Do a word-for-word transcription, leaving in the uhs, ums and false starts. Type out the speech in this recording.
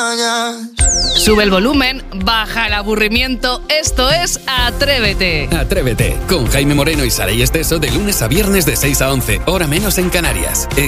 extrañas. Sube el volumen, baja el aburrimiento. Esto es Atrévete. Atrévete, con Jaime Moreno y Saray Esteso de lunes a viernes de seis a once, hora menos en Canarias. En